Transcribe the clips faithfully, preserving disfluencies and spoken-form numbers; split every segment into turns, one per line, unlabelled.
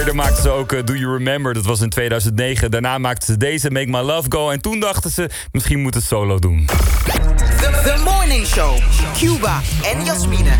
Eerder maakten ze ook uh, Do You Remember, dat was in tweeduizend negen. Daarna maakten ze deze, Make My Love Go. En toen dachten ze, misschien moet het solo doen.
The, the Morning Show, Cuba en Jasmine.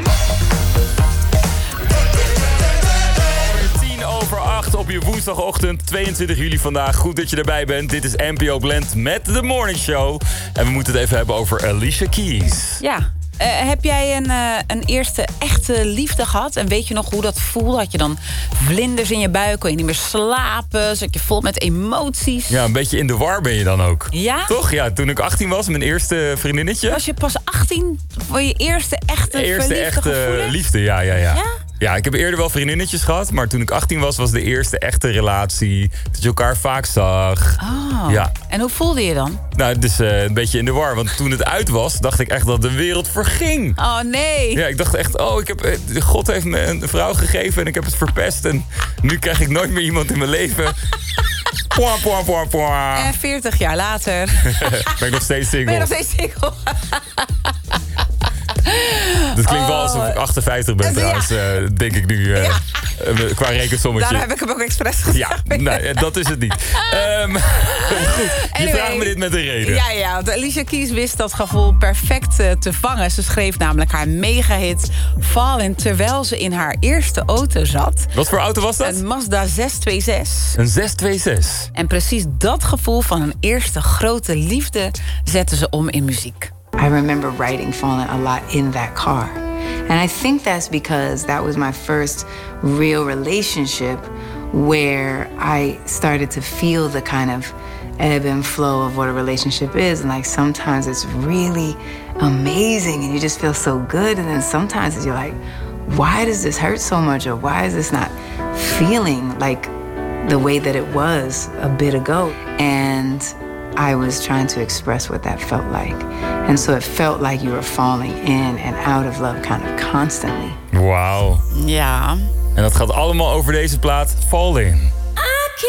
tien over acht op je woensdagochtend, tweeëntwintig juli vandaag. Goed dat je erbij bent. Dit is N P O Blend met The Morning Show. En we moeten het even hebben over Alicia Keys.
Ja. Uh, heb jij een, uh, een eerste echte liefde gehad? En weet je nog hoe dat voelde? Had je dan vlinders in je buik? Kon je niet meer slapen? Zat je vol met emoties?
Ja, een beetje in de war ben je dan ook.
Ja?
Toch? Ja, toen ik achttien was, mijn eerste vriendinnetje.
Was je pas achttien voor je eerste echte
Eerste
verliefde
echte
gevoelens?
liefde, ja, ja, ja.
Ja?
Ja, ik heb eerder wel vriendinnetjes gehad, maar toen ik achttien was, was de eerste echte relatie. Dat je elkaar vaak zag.
Oh.
Ja.
En hoe voelde je dan?
Nou, dus uh, een beetje in de war. Want toen het uit was, dacht ik echt dat de wereld verging.
Oh, nee.
Ja, ik dacht echt, oh, ik heb, uh, God heeft me een vrouw gegeven en ik heb het verpest. En nu krijg ik nooit meer iemand in mijn leven. Pwa, pwa, pwa, pwa.
En veertig jaar later...
ben ik nog steeds single.
Ben je nog steeds single?
Dat klinkt wel alsof ik achtenvijftig ben,
Ja.
trouwens, uh, denk ik nu, uh,
Ja.
uh, qua rekensommetje.
Daar heb ik hem ook expres gezegd.
Ja, nee, dat is het niet. Um, goed, je
Anyway.
vraagt me dit met een reden.
Ja, ja, want Alicia Keys wist dat gevoel perfect uh, te vangen. Ze schreef namelijk haar megahit Fallen terwijl ze in haar eerste auto zat.
Wat voor auto was dat?
Een Mazda zes twee zes.
Een zes twee zes.
En precies dat gevoel van een eerste grote liefde zette ze om in muziek.
I remember writing Fallen a lot in that car. And I think that's because that was my first real relationship where I started to feel the kind of ebb and flow of what a relationship is. And like sometimes it's really amazing and you just feel so good. And then sometimes you're like, why does this hurt so much? Or why is this not feeling like the way that it was a bit ago? And I was trying to express what that felt like. And so it felt like you were falling in and out of love kind of constantly.
Wauw.
Ja.
En dat gaat allemaal over deze plaat, Fall In.